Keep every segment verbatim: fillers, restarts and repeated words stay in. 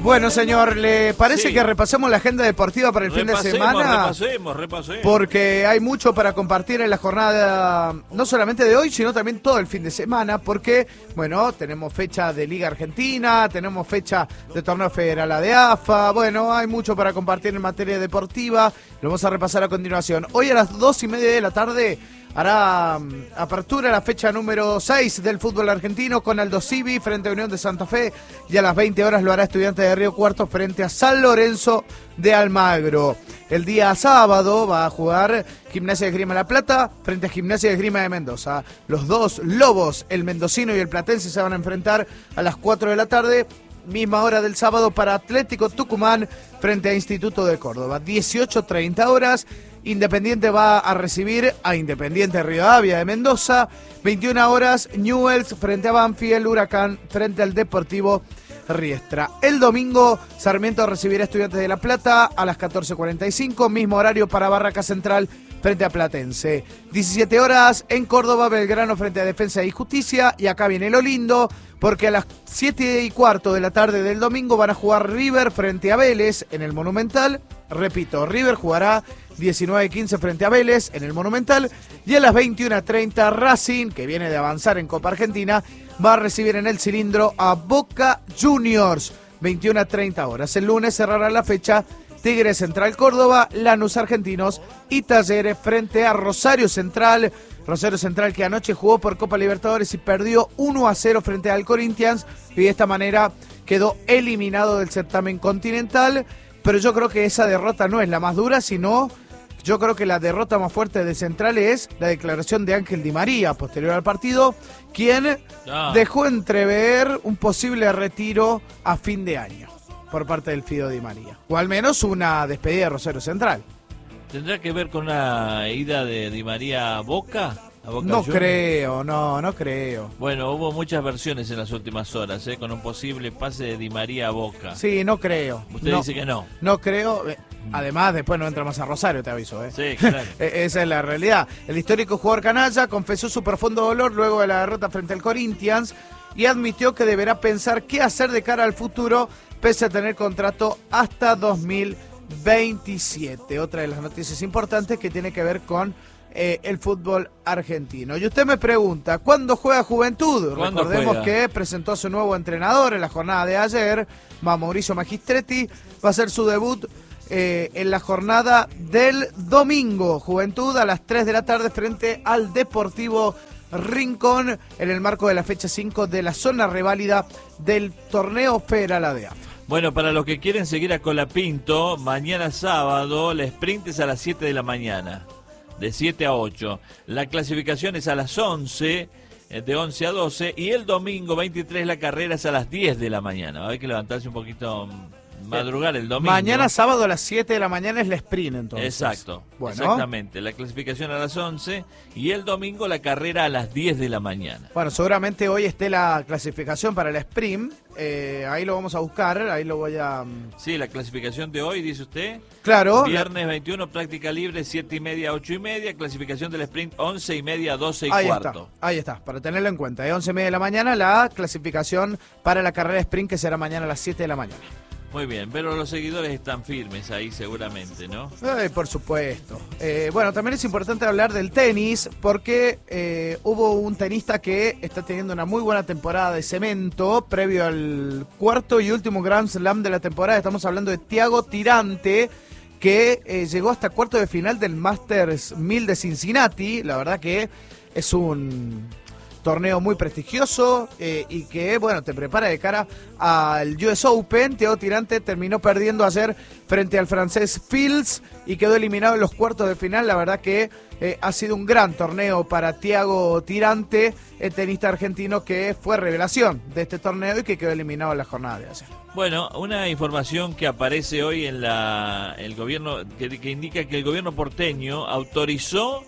Bueno, señor, ¿le parece Sí. que repasemos la agenda deportiva para el repasemos, fin de semana? Repasemos, repasemos. Porque hay mucho para compartir en la jornada, no solamente de hoy, sino también todo el fin de semana, porque, bueno, tenemos fecha de Liga Argentina, tenemos fecha de Torneo Federal A de A F A, bueno, hay mucho para compartir en materia deportiva, lo vamos a repasar a continuación. Hoy a las dos y media de la tarde hará um, apertura la fecha número seis del fútbol argentino con Aldo Civi frente a Unión de Santa Fe, y a las veinte horas lo hará Estudiantes de Río Cuarto frente a San Lorenzo de Almagro. El día sábado va a jugar Gimnasia de Esgrima de La Plata frente a Gimnasia de Esgrima de Mendoza. Los dos lobos, el mendocino y el platense, se van a enfrentar a las cuatro de la tarde. Misma hora del sábado para Atlético Tucumán frente a Instituto de Córdoba. dieciocho treinta horas. Independiente va a recibir a Independiente Rivadavia de Mendoza. veintiuna horas, Newell's frente a Banfield, Huracán frente al Deportivo Riestra. El domingo, Sarmiento recibirá a Estudiantes de La Plata a las catorce cuarenta y cinco. Mismo horario para Barraca Central frente a Platense. diecisiete horas, en Córdoba, Belgrano frente a Defensa y Justicia. Y acá viene lo lindo, porque a las siete y cuarto de la tarde del domingo van a jugar River frente a Vélez en el Monumental. Repito, River jugará diecinueve quince frente a Vélez en el Monumental. Y a las veintiuna treinta, Racing, que viene de avanzar en Copa Argentina, va a recibir en el Cilindro a Boca Juniors. veintiuna treinta horas. El lunes cerrará la fecha Tigres Central Córdoba, Lanús Argentinos y Talleres frente a Rosario Central. Rosario Central, que anoche jugó por Copa Libertadores y perdió uno a cero frente al Corinthians, y de esta manera quedó eliminado del certamen continental. Pero yo creo que esa derrota no es la más dura, sino yo creo que la derrota más fuerte de Central es la declaración de Ángel Di María posterior al partido, quien Ah. dejó entrever un posible retiro a fin de año por parte del Fido Di María, o al menos una despedida de Rosario Central. ¿Tendrá que ver con una ida de Di María a Boca? ¿A Boca No Juniors? creo, no, no creo. Bueno, hubo muchas versiones en las últimas horas, ¿eh? Con un posible pase de Di María a Boca. Sí, no creo. Usted no, dice que no. No creo. Eh, Además, después no entra más a Rosario, te aviso, ¿eh? Sí, claro. Esa es la realidad. El histórico jugador canalla confesó su profundo dolor luego de la derrota frente al Corinthians y admitió que deberá pensar qué hacer de cara al futuro, pese a tener contrato hasta dos mil veintisiete. Otra de las noticias importantes que tiene que ver con eh, el fútbol argentino. Y usted me pregunta, ¿cuándo juega Juventud? ¿Cuándo Recordemos juega? que presentó a su nuevo entrenador en la jornada de ayer, va Mauricio Magistretti, va a hacer su debut eh, en la jornada del domingo. Juventud a las tres de la tarde frente al Deportivo Rincón, en el marco de la fecha cinco de la zona reválida del torneo Federal A de A F A. Bueno, para los que quieren seguir a Colapinto, mañana sábado, la sprint es a las siete de la mañana, de siete a ocho. La clasificación es a las once, eh, de once a doce, y el domingo veintitrés la carrera es a las diez de la mañana. Va a haber que levantarse un poquito, madrugar el domingo. Mañana sábado a las siete de la mañana es la sprint, entonces. Exacto, Bueno. exactamente. La clasificación a las once y el domingo la carrera a las diez de la mañana. Bueno, seguramente hoy esté la clasificación para la sprint. Eh, ahí lo vamos a buscar, ahí lo voy a... Sí, la clasificación de hoy, dice usted. Claro. Viernes veintiuno, práctica libre, siete y media, ocho y media. Clasificación del sprint, once y media, doce y Ahí cuarto. está, ahí está, para tenerlo en cuenta. De once y media de la mañana la clasificación para la carrera sprint, que será mañana a las siete de la mañana. Muy bien, pero los seguidores están firmes ahí seguramente, ¿no? Eh, por supuesto. Eh, bueno, también es importante hablar del tenis, porque eh, hubo un tenista que está teniendo una muy buena temporada de cemento, previo al cuarto y último Grand Slam de la temporada. Estamos hablando de Thiago Tirante, que eh, llegó hasta cuarto de final del Masters mil de Cincinnati. La verdad que es un torneo muy prestigioso eh, y que, bueno, te prepara de cara al U S Open. Thiago Tirante terminó perdiendo ayer frente al francés Fields y quedó eliminado en los cuartos de final. La verdad que eh, ha sido un gran torneo para Thiago Tirante, el tenista argentino que fue revelación de este torneo y que quedó eliminado en la jornada de ayer. Bueno, una información que aparece hoy en la el gobierno, que, que indica que el gobierno porteño autorizó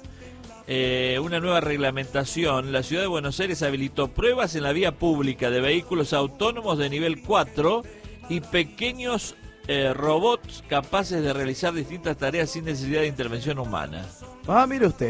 Eh, una nueva reglamentación. La ciudad de Buenos Aires habilitó pruebas en la vía pública de vehículos autónomos de nivel cuatro y pequeños eh, robots capaces de realizar distintas tareas sin necesidad de intervención humana. Ah, mire usted.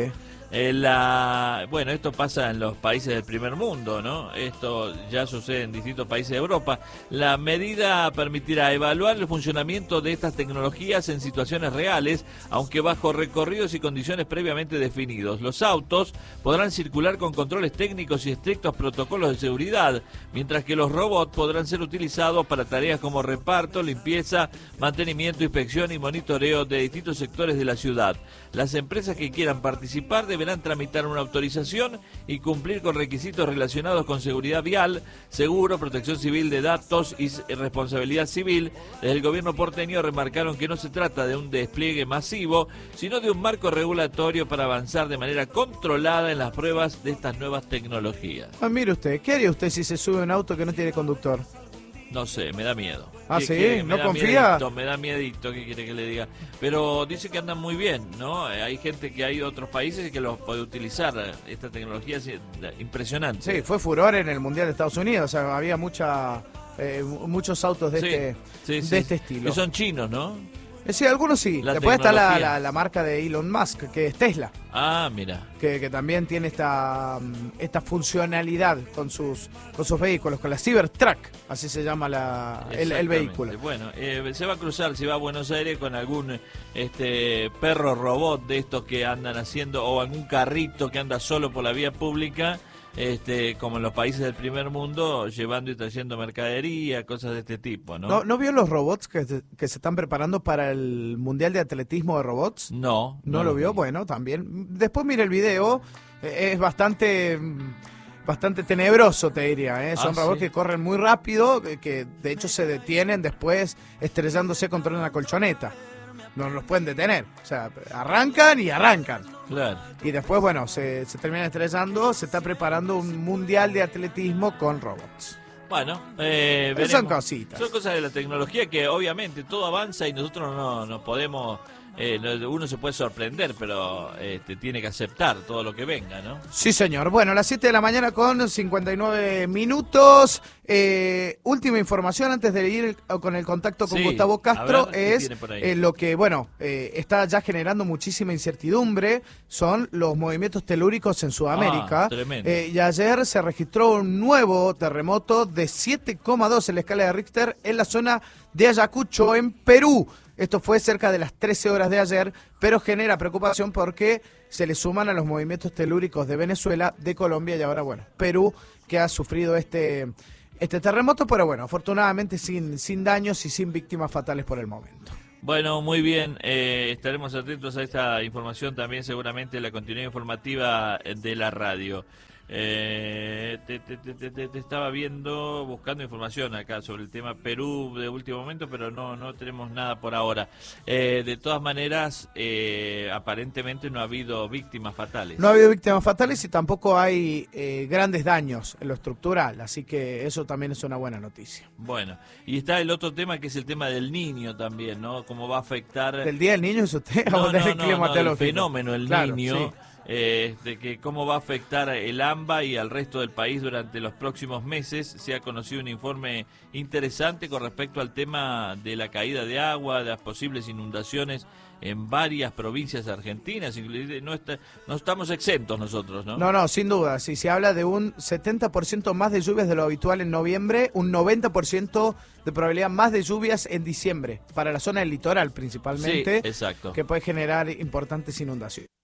Eh, la, bueno, esto pasa en los países del primer mundo, ¿no? Esto ya sucede en distintos países de Europa. La medida permitirá evaluar el funcionamiento de estas tecnologías en situaciones reales, aunque bajo recorridos y condiciones previamente definidos. Los autos podrán circular con controles técnicos y estrictos protocolos de seguridad, mientras que los robots podrán ser utilizados para tareas como reparto, limpieza, mantenimiento, inspección y monitoreo de distintos sectores de la ciudad. Las empresas que quieran participar deberán tramitar una autorización y cumplir con requisitos relacionados con seguridad vial, seguro, protección civil de datos y responsabilidad civil. Desde el gobierno porteño remarcaron que no se trata de un despliegue masivo, sino de un marco regulatorio para avanzar de manera controlada en las pruebas de estas nuevas tecnologías. Ah, mire usted, ¿qué haría usted si se sube a un auto que no tiene conductor? No sé, me da miedo. Ah, ¿sí? ¿Qué, ¿No da confía? Miedito, me da miedito, ¿qué quiere que le diga? Pero dice que andan muy bien, ¿no? Hay gente que ha ido a otros países y que los puede utilizar. Esta tecnología es impresionante. Sí, fue furor en el Mundial de Estados Unidos. O sea, había mucha, eh, muchos autos de, sí, este, sí, de sí, este estilo. Que son chinos, ¿no? Eh, Sí, algunos sí. La Después está la, tecnología. la, la marca de Elon Musk, que es Tesla. Ah, mira. Que, que también tiene esta, mm, esta funcionalidad con sus con sus vehículos, con la Cybertruck, así se llama la, el, el Exactamente. vehículo. Bueno, eh, se va a cruzar, si va a Buenos Aires, con algún este perro robot de estos que andan haciendo, o algún carrito que anda solo por la vía pública, este como en los países del primer mundo, llevando y trayendo mercadería, cosas de este tipo, ¿no? ¿No, ¿no vio los robots que, se- que se están preparando para el Mundial de Atletismo de Robots? No. ¿No, lo vio? vi. Bueno, también. Después mire el video, eh, es bastante mm, bastante tenebroso, te diría. ¿eh? Son Ah, robots ¿sí? que corren muy rápido, que, que de hecho se detienen después estrellándose contra una colchoneta. No los pueden detener. O sea, arrancan y arrancan. Claro. Y después, bueno, se, se terminan estrellando. Se está preparando un Mundial de Atletismo con robots. Bueno, eh, Pero son veremos. cositas. Son cosas de la tecnología que obviamente todo avanza y nosotros no, no podemos, eh, no- uno se puede sorprender, pero este, tiene que aceptar todo lo que venga, ¿no? Sí, señor. Bueno, las siete de la mañana con cincuenta y nueve minutos. Eh, última información antes de ir con el contacto con Sí, Gustavo a Castro ver, ¿qué es tiene por ahí? eh, lo que, bueno, eh, está ya generando muchísima incertidumbre, son los movimientos telúricos en Sudamérica. Ah, tremendo. Eh, y ayer se registró un nuevo terremoto de siete coma dos en la escala de Richter en la zona de Ayacucho, en Perú. Esto fue cerca de las trece horas de ayer, pero genera preocupación porque se le suman a los movimientos telúricos de Venezuela, de Colombia y ahora, bueno, Perú, que ha sufrido este, este terremoto, pero bueno, afortunadamente sin, sin daños y sin víctimas fatales por el momento. Bueno, muy bien, eh, estaremos atentos a esta información también, seguramente la continuidad informativa de la radio. Eh, te, te- te- te- te- te estaba viendo, buscando información acá sobre el tema Perú de último momento, pero no no tenemos nada por ahora. Eh, de todas maneras, eh, aparentemente no ha habido víctimas fatales. No ha habido víctimas fatales y tampoco hay eh, grandes daños en lo estructural, así que eso también es una buena noticia. Bueno, y está el otro tema que es el tema del niño también, ¿no? Cómo va a afectar... ¿Del Día del Niño es usted? No, ¿O del no, no, no, climatológico? el fenómeno, el Claro, niño, sí. eh, de que cómo va a afectar el AMBA y al resto del país durante los próximos meses. Se ha conocido un informe interesante con respecto al tema de la caída de agua, de las posibles inundaciones en varias provincias argentinas. Inclusive no, está, no estamos exentos nosotros, ¿no? No, no, sin duda. Si se habla de un setenta por ciento más de lluvias de lo habitual en noviembre, un noventa por ciento de probabilidad más de lluvias en diciembre, para la zona del litoral Sí, principalmente, exacto. que puede generar importantes inundaciones.